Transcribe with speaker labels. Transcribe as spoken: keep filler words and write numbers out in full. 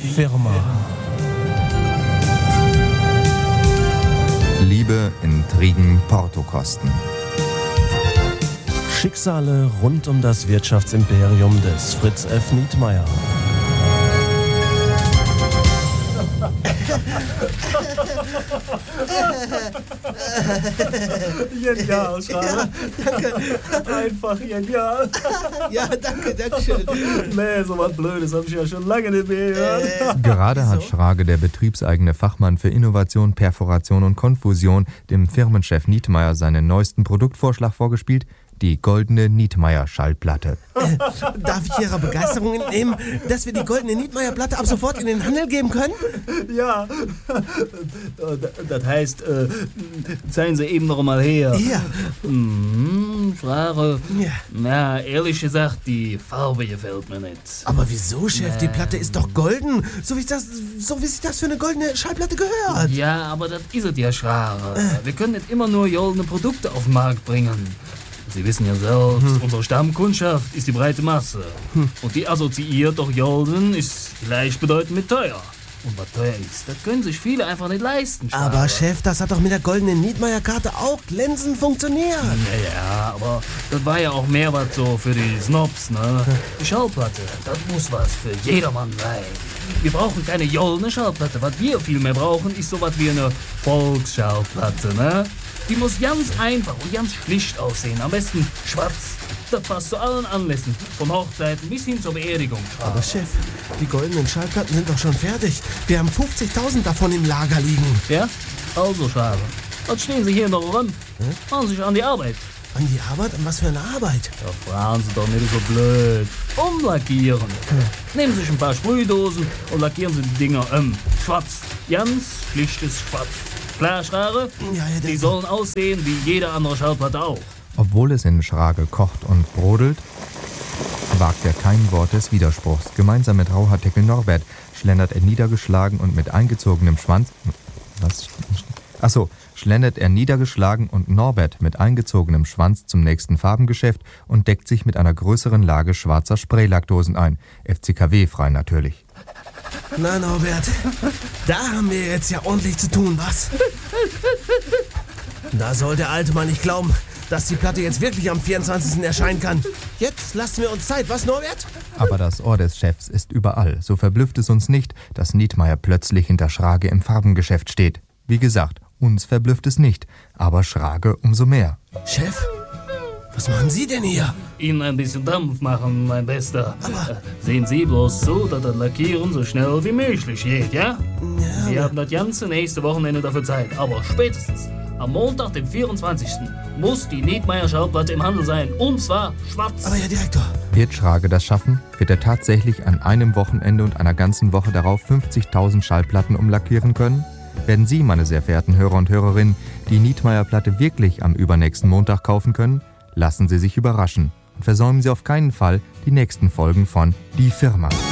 Speaker 1: Firma.
Speaker 2: Liebe, Intrigen, Portokosten.
Speaker 1: Schicksale rund um das Wirtschaftsimperium des Fritz F. Nietmeyer.
Speaker 3: Genial, Schrabe.
Speaker 4: Ja, danke.
Speaker 3: Einfach genial.
Speaker 4: Ja, danke, danke schön.
Speaker 3: Nee, so was Blödes habe ich ja schon lange nicht mehr gehört.
Speaker 4: Äh,
Speaker 2: Gerade hat
Speaker 4: so?
Speaker 2: Schrage, der betriebseigene Fachmann für Innovation, Perforation und Konfusion, dem Firmenchef Nietmeyer seinen neuesten Produktvorschlag vorgespielt, die goldene Nietmeyer-Schallplatte.
Speaker 4: Äh, darf ich Ihrer Begeisterung entnehmen, dass wir die goldene Nietmeyer-Platte ab sofort in den Handel geben können?
Speaker 3: Ja, das heißt, äh, zeigen Sie eben noch mal her.
Speaker 4: Ja.
Speaker 3: Mhm, Frage.
Speaker 4: Ja.
Speaker 3: Na, ehrlich gesagt, die Farbe gefällt mir nicht.
Speaker 4: Aber wieso, Chef? Die Platte ist doch golden. So wie, das, so wie sich das für eine goldene Schallplatte gehört.
Speaker 3: Ja, aber das ist es ja, Schrage. Wir können nicht immer nur goldene Produkte auf den Markt bringen. Sie wissen ja selbst, hm. unsere Stammkundschaft ist die breite Masse. Hm. Und die assoziiert doch golden ist gleichbedeutend mit teuer. Und was teuer ist, das können sich viele einfach nicht leisten. Schrage.
Speaker 4: Aber Chef, das hat doch mit der goldenen Nietmeyer-Karte auch glänzend funktioniert.
Speaker 3: Naja, aber das war ja auch mehr was so für die Snobs, ne? Die Schallplatte, das muss was für jedermann sein. Wir brauchen keine goldene Schallplatte. Was wir viel mehr brauchen, ist sowas wie eine Volksschallplatte, ne? Die muss ganz einfach und ganz schlicht aussehen. Am besten schwarz. Das passt zu allen Anlässen. Von Hochzeiten bis hin zur Beerdigung. Schrage.
Speaker 4: Aber Chef, die goldenen Schallplatten sind doch schon fertig. Wir haben fünfzigtausend davon im Lager liegen.
Speaker 3: Ja? Also, Schrage. Was stehen Sie hier noch rum? Hm? Machen Sie sich an die Arbeit.
Speaker 4: An die Arbeit? An was für eine Arbeit?
Speaker 3: Ja, fragen Sie doch nicht so blöd. Umlackieren. Hm. Nehmen Sie sich ein paar Sprühdosen und lackieren Sie die Dinger um. Schwarz. Ganz schlichtes Schwarz. Klar, Schrage?
Speaker 4: Ja, ja,
Speaker 3: die sollen aussehen wie jede andere Schallplatte auch.
Speaker 2: Obwohl es in Schrage kocht und brodelt, wagt er kein Wort des Widerspruchs. Gemeinsam mit Rauhaarteckel Norbert schlendert er niedergeschlagen und mit eingezogenem Schwanz... Was? Achso, schlendert er niedergeschlagen und Norbert mit eingezogenem Schwanz zum nächsten Farbengeschäft und deckt sich mit einer größeren Lage schwarzer Spraylackdosen ein. F C K W-frei natürlich.
Speaker 4: Na, Norbert, da haben wir jetzt ja ordentlich zu tun, was? Da soll der alte Mann nicht glauben, dass die Platte jetzt wirklich am vierundzwanzigsten erscheinen kann. Jetzt lassen wir uns Zeit, was, Norbert?
Speaker 2: Aber das Ohr des Chefs ist überall. So verblüfft es uns nicht, dass Nietmeyer plötzlich hinter Schrage im Farbengeschäft steht. Wie gesagt, uns verblüfft es nicht, aber Schrage umso mehr.
Speaker 4: Chef? Was machen Sie denn hier?
Speaker 3: Ihnen ein bisschen Dampf machen, mein Bester.
Speaker 4: Aber
Speaker 3: äh, sehen Sie bloß so, dass das Lackieren so schnell wie möglich geht, ja?
Speaker 4: Ja,
Speaker 3: Sie haben das ganze nächste Wochenende dafür Zeit. Aber spätestens am Montag, dem vierundzwanzigsten muss die Nietmeyer-Schallplatte im Handel sein. Und zwar schwarz.
Speaker 4: Aber Herr Direktor...
Speaker 2: Wird Schrage das schaffen? Wird er tatsächlich an einem Wochenende und einer ganzen Woche darauf fünfzigtausend Schallplatten umlackieren können? Werden Sie, meine sehr verehrten Hörer und Hörerinnen, die Nietmeyer-Platte wirklich am übernächsten Montag kaufen können? Lassen Sie sich überraschen und versäumen Sie auf keinen Fall die nächsten Folgen von Die Firma.